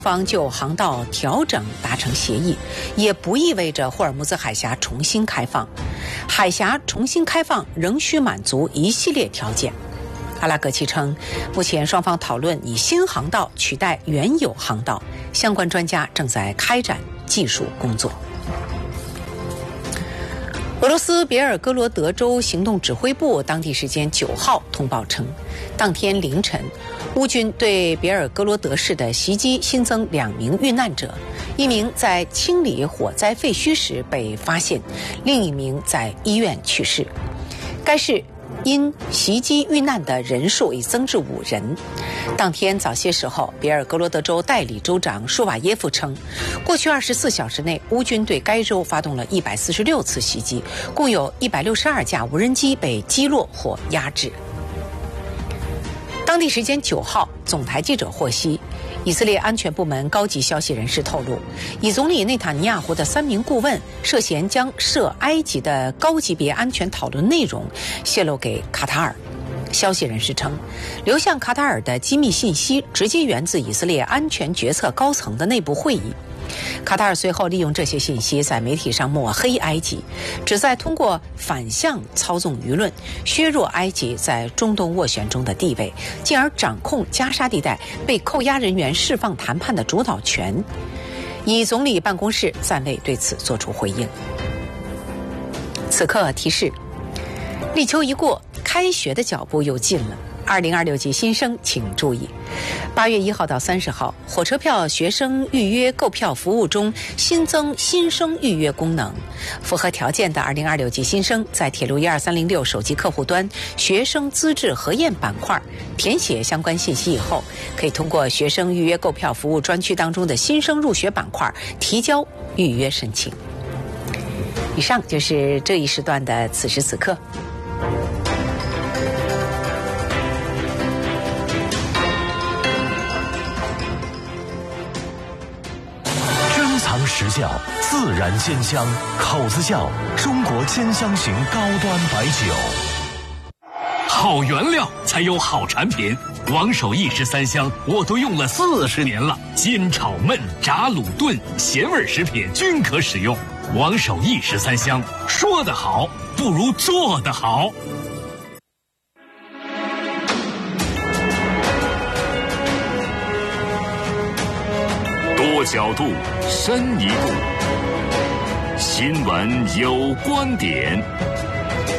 方就航道调整达成协议，也不意味着霍尔木兹海峡重新开放。海峡重新开放仍需满足一系列条件。阿拉格奇称，目前双方讨论以新航道取代原有航道，相关专家正在开展技术工作。俄罗斯别尔哥罗德州行动指挥部当地时间9号通报称，当天凌晨，乌军对别尔哥罗德市的袭击新增2名遇难者，一名在清理火灾废墟时被发现，另一名在医院去世。该市因袭击遇难的人数已增至5人。当天早些时候，别尔哥罗德州代理州长舒瓦耶夫称，过去24小时内，乌军对该州发动了146次袭击，共有162架无人机被击落或压制。当地时间9号，总台记者获悉，以色列安全部门高级消息人士透露，以总理内塔尼亚胡的3名顾问涉嫌将涉埃及的高级别安全讨论内容泄露给卡塔尔。消息人士称，流向卡塔尔的机密信息直接源自以色列安全决策高层的内部会议。卡塔尔随后利用这些信息在媒体上抹黑埃及，旨在通过反向操纵舆论，削弱埃及在中东斡旋中的地位，进而掌控加沙地带被扣押人员释放谈判的主导权。以总理办公室暂未对此作出回应。此刻提示，立秋一过，开学的脚步又近了。2026级新生请注意，8月1号到30号，火车票学生预约购票服务中新增新生预约功能。符合条件的2026级新生在铁路12306手机客户端学生资质核验板块填写相关信息以后，可以通过学生预约购票服务专区当中的新生入学板块提交预约申请。以上就是这一时段的此时此刻。 实酵自然鲜香，口子窖中国鲜香型高端白酒。 好原料才有好产品，王守义食3香我都用了40年了，煎炒焖炸卤炖咸味食品均可使用。王守义食3香，说得好不如做得好。多角度，深一步。新闻有观点。